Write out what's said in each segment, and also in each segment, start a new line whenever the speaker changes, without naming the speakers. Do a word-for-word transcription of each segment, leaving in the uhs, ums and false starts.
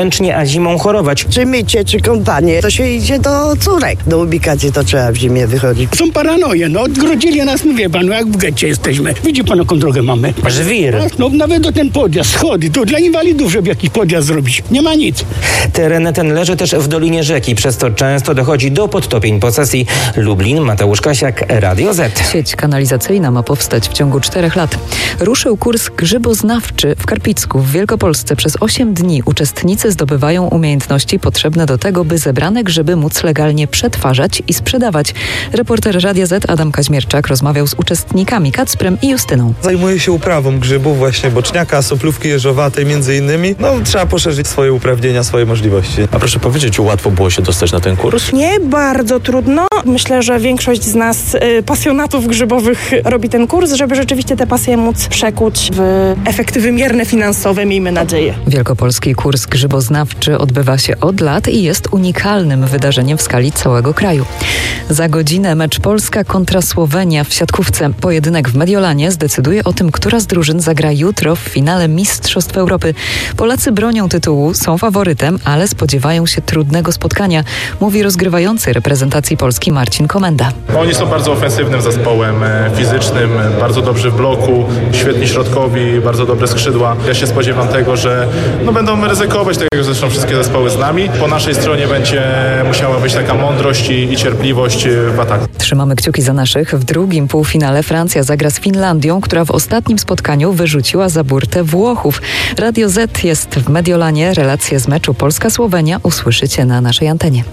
ręcznie, a zimą chorować.
Czy mycie, czy kąpanie, to się idzie do córek. Do ubikacji to trzeba w zimie wychodzić.
Są paranoje, no odgrodzili nas, no wie pan, no jak w getcie jesteśmy. Widzi pan, jaką drogę mamy.
Żwir.
No nawet do ten podjazd, schody, to dla inwalidów, żeby jakiś podjazd zrobić. Nie ma nic.
Teren ten leży też w dolinie rzeki, przez co często dochodzi do podtopień posesji. Lublin, Mateusz Kasiak, Radio Z.
Sieć kanalizacyjna ma powstać w ciągu czterech lat. Ruszył kurs grzyboznawczy w Karpicku w Wielkopolsce. Przez osiem dni uczestnicy zdobywają umiejętności potrzebne do tego, by zebrane grzyby móc legalnie przetwarzać i sprzedawać. Reporter Radia Z Adam Kaźmierczak rozmawiał z uczestnikami Kacprem i Justyną.
Zajmuję się uprawą grzybów, właśnie boczniaka, soplówki jeżowatej między innymi. No trzeba poszerzyć swoje uprawnienia, swoje możliwości.
A proszę powiedzieć, łatwo było się dostać na ten kurs?
Nie, bardzo trudno. Myślę, że większość z nas y, pasjonatów grzybowych robi ten kurs, żeby rzeczywiście te pasje móc przekuć w efekty wymierne finansowe, miejmy nadzieję.
Wielkopolski kurs grzyboznawczy odbywa się od lat i jest unikalnym wydarzeniem w skali całego kraju. Za godzinę mecz Polska kontra Słowenia w siatkówce. Pojedynek w Mediolanie zdecyduje o tym, która z drużyn zagra jutro w finale Mistrzostw Europy. Polacy bronią tytułu, są faworytem, ale spodziewają się trudnego spotkania, mówi rozgrywający reprezentacji Polski Marcin Komenda.
Oni są bardzo ofensywnym zespołem, fizycznym, bardzo dobrzy w bloku, świetni środkowi, bardzo dobre skrzydła. Ja się spodziewam tego, że no, będą ryzykować, tak jak zresztą wszystkie zespoły z nami. Po naszej stronie będzie musiała być taka mądrość i, i cierpliwość w ataku.
Trzymamy kciuki za naszych. W drugim półfinale Francja zagra z Finlandią, która w ostatnim spotkaniu wyrzuciła za burtę Włochów. Radio Z jest w Mediolanie. Relacje z meczu Polska-Słowenia usłyszycie na naszej antenie.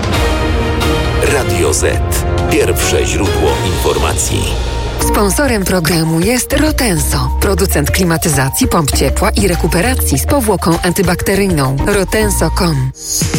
Radio Z. Pierwsze źródło informacji.
Sponsorem programu jest Rotenso, producent klimatyzacji, pomp ciepła i rekuperacji z powłoką antybakteryjną. rotenso kropka com.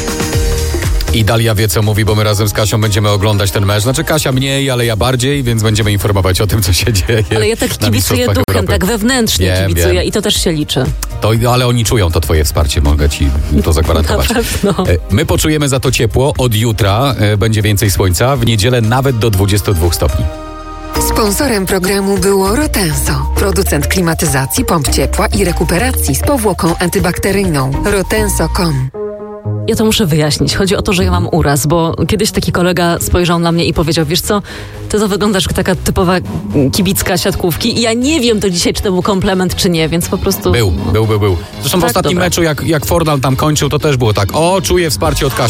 I Dalia wie, co mówi, bo my razem z Kasią będziemy oglądać ten mecz. Znaczy Kasia mniej, ale ja bardziej, więc będziemy informować o tym, co się dzieje.
Ale ja tak kibicuję duchem, Europy. Tak wewnętrznie wiem, kibicuję wiem. I to też się liczy.
To, ale oni czują to twoje wsparcie, mogę ci to zagwarantować. My poczujemy za to ciepło. Od jutra będzie więcej słońca, w niedzielę nawet do dwudziestu dwóch stopni.
Sponsorem programu było Rotenso, producent klimatyzacji, pomp ciepła i rekuperacji z powłoką antybakteryjną. rotenso kropka com.
Ja to muszę wyjaśnić. Chodzi o to, że ja mam uraz, bo kiedyś taki kolega spojrzał na mnie i powiedział, wiesz co, ty to wyglądasz jak taka typowa kibicka siatkówki i ja nie wiem do dzisiaj, czy to był komplement, czy nie, więc po prostu...
Był, był, był, był. Zresztą tak, w ostatnim dobra. meczu, jak, jak Fornal tam kończył, to też było tak, o, czuję wsparcie od Kasi.